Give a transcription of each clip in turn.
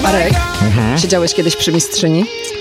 Marek, siedziałeś kiedyś przy mistrzyni?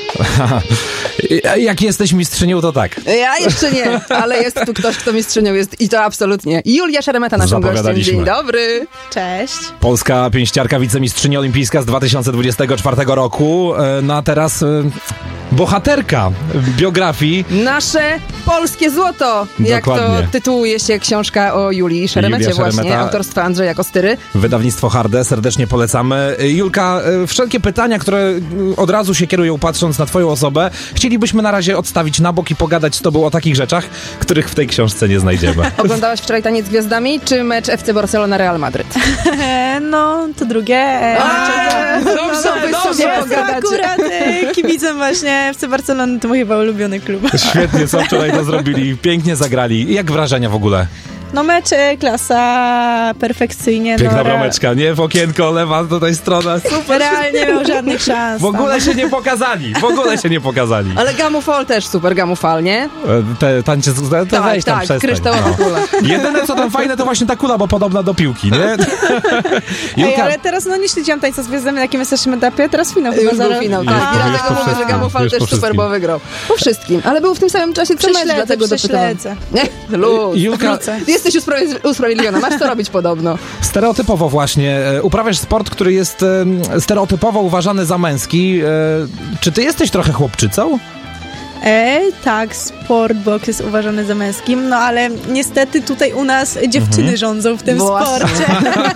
Jak jesteś mistrzynią, to tak. Ja jeszcze nie, ale jest tu ktoś, kto mistrzynią jest i to absolutnie. Julia Szeremeta, naszym gościem. Dzień dobry. Cześć. Polska pięściarka, wicemistrzyni olimpijska z 2024 roku. No a teraz bohaterka biografii. Nasze polskie złoto. Dokładnie. Jak to tytułuje się książka o Julii Szeremecie właśnie, autorstwa Andrzeja Kostyry. Wydawnictwo Harde, serdecznie polecamy. Julka, wszelkie pytania, które od razu się kierują patrząc na twoją osobę, chcielibyśmy na razie odstawić na bok i pogadać z tobą o takich rzeczach, których w tej książce nie znajdziemy. Oglądałaś wczoraj Taniec z Gwiazdami, czy mecz FC Barcelona-Real Madryt? No, to drugie. Dobrze sobie pogadać. Akurat kibicem właśnie FC Barcelony to mój chyba ulubiony klub. Świetnie, co wczoraj to zrobili. Pięknie zagrali. Jak wrażenia w ogóle? No mecz, klasa, perfekcyjnie. Piękna brameczka, nie? W okienko, lewa tutaj strona. Super. Realnie nie miał żadnych szans. W ogóle się nie pokazali. Ale Gamufol też super, Gamufal, nie? Te tańce, to weź tam przestań. Kryształowa kula. Jedyne co tam fajne to właśnie ta kula, bo podobna do piłki, nie? Ej, ale teraz nie śledziłam Tańca z Gwiazdami, na jakim jesteśmy etapie, teraz finał chyba. Już był finał, tak. I dlatego mówię, że Gamufal też super, bo wygrał. Po wszystkim, ale był w tym samym czasie co mecz, dlatego dopytałam. Nie, luz. Julka, jesteś usprawiedliwiona, masz co robić podobno. Stereotypowo właśnie. Uprawiasz sport, który jest stereotypowo uważany za męski. Czy ty jesteś trochę chłopczycą? Tak, sport, boks jest uważany za męskim, no ale niestety tutaj u nas dziewczyny rządzą w tym sporcie.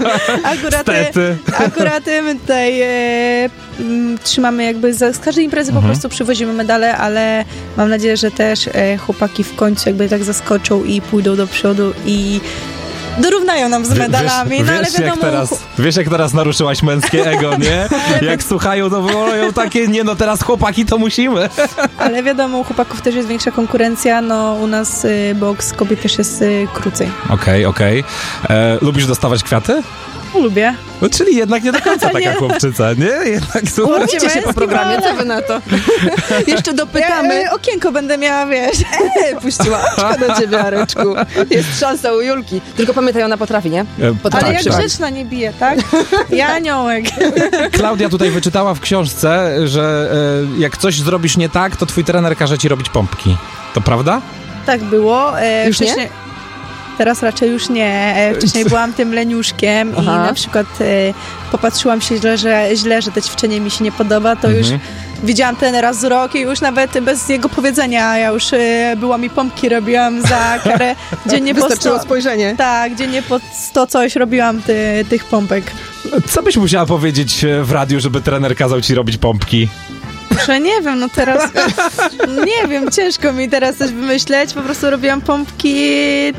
Akurat my tutaj trzymamy jakby z każdej imprezy po prostu przywozimy medale, ale mam nadzieję, że też chłopaki w końcu jakby tak zaskoczą i pójdą do przodu i dorównają nam z medalami, no ale wiadomo... Wiesz jak teraz naruszyłaś męskie ego, nie? Jak słuchają, to wołają takie, nie no teraz chłopaki to musimy. Ale wiadomo, u chłopaków też jest większa konkurencja, no u nas boks kobiet też jest krócej. Okej. Lubisz dostawać kwiaty? Lubię. No, czyli jednak nie do końca taka chłopczyca, nie? Jednak umówicie się po programie, co wy na to? Jeszcze dopytamy. Okienko będę miała, wiesz. Puściła oczko do ciebie, Areczku. Jest szansa u Julki. Tylko pamiętaj, ona potrafi, nie? Ale jak grzeczna nie bije, tak? Ja aniołek. Klaudia tutaj wyczytała w książce, że jak coś zrobisz nie tak, to twój trener każe ci robić pompki. To prawda? Tak było. Już wcześniej... nie? Teraz raczej już nie. Wcześniej byłam tym leniuszkiem i na przykład popatrzyłam się źle, że to ćwiczenie mi się nie podoba, to już widziałam trenera z rok i już nawet bez jego powiedzenia ja już byłam i pompki robiłam za karę. Dziennie wystarczyło spojrzenie. Tak, dziennie po 100 coś robiłam tych pompek. Co byś musiała powiedzieć w radiu, żeby trener kazał ci robić pompki? Że nie wiem, no teraz nie wiem, ciężko mi teraz coś wymyśleć, po prostu robiłam pompki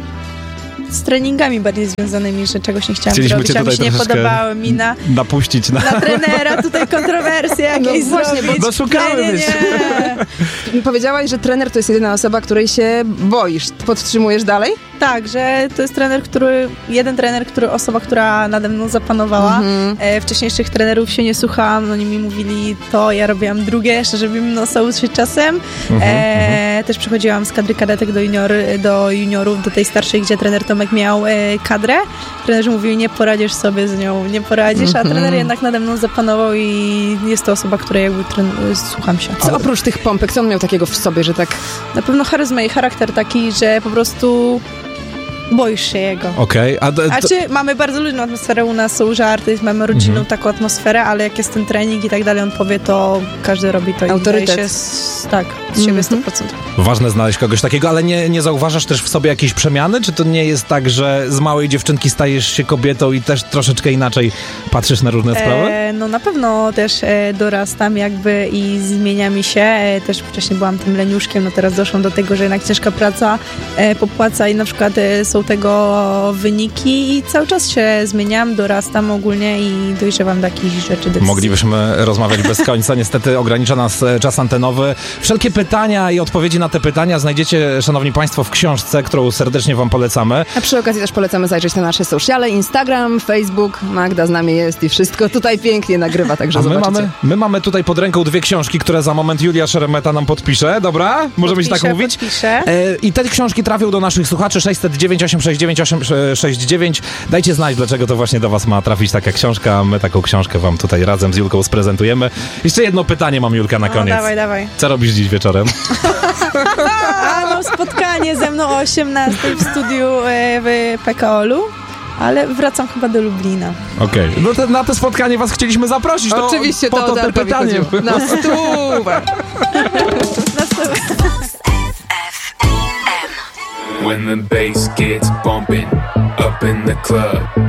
z treningami bardziej związanymi, że czegoś nie chciałam zrobić, a mi się nie podobało mi napuścić na trenera, tutaj kontrowersje jakieś właśnie, bo doszukamy nie. Powiedziałaś, że trener to jest jedyna osoba, której się boisz. Podtrzymujesz dalej? Tak, że to jest osoba, która nade mną zapanowała. Wcześniejszych trenerów się nie słuchałam, oni mi mówili to, ja robiłam drugie, jeszcze żeby mi uczyć czasem. Też przechodziłam z kadry kadetek do juniorów, do tej starszej, gdzie trener Tomek miał kadrę. Trenerzy mówili, nie poradzisz sobie z nią, nie poradzisz, a trener jednak nade mną zapanował i jest to osoba, której jakby słucham się. Co oprócz tych pompek, co on miał takiego w sobie, że tak... Na pewno charyzmę i charakter taki, że po prostu boisz się jego. Okej. Mamy bardzo luźną atmosferę, u nas są żarty, mamy rodzinną taką atmosferę, ale jak jest ten trening i tak dalej, on powie, to każdy robi to autorytet. I daje się z siebie 100%. Ważne znaleźć kogoś takiego, ale nie zauważasz też w sobie jakiejś przemiany? Czy to nie jest tak, że z małej dziewczynki stajesz się kobietą i też troszeczkę inaczej patrzysz na różne sprawy? No na pewno też dorastam jakby i zmienia mi się. Też wcześniej byłam tym leniuszkiem, no teraz doszłam do tego, że jednak ciężka praca popłaca i na przykład są tego wyniki i cały czas się zmieniam, dorastam ogólnie i dojrzewam do jakichś rzeczy, decyzji. Moglibyśmy rozmawiać bez końca, niestety ogranicza nas czas antenowy. Wszelkie pytania i odpowiedzi na te pytania znajdziecie, szanowni państwo, w książce, którą serdecznie wam polecamy. A przy okazji też polecamy zajrzeć na nasze sociale, Instagram, Facebook, Magda z nami jest i wszystko tutaj pięknie nagrywa, także zobaczycie. My mamy tutaj pod ręką dwie książki, które za moment Julia Szeremeta nam podpisze, dobra? Możemy się tak mówić? Podpiszę. I te książki trafią do naszych słuchaczy 609 869. Dajcie znać, dlaczego to właśnie do was ma trafić taka książka. My taką książkę wam tutaj razem z Julką sprezentujemy. Jeszcze jedno pytanie mam, Julka, na koniec. Dawaj. Co robisz dziś wieczorem? Mam spotkanie ze mną o 18 w studiu w PKOL-u. Ale wracam chyba do Lublina. Okej. No na to spotkanie was chcieliśmy zaprosić. Oczywiście po to te pytanie. Na stówę. When the bass gets bumping up in the club,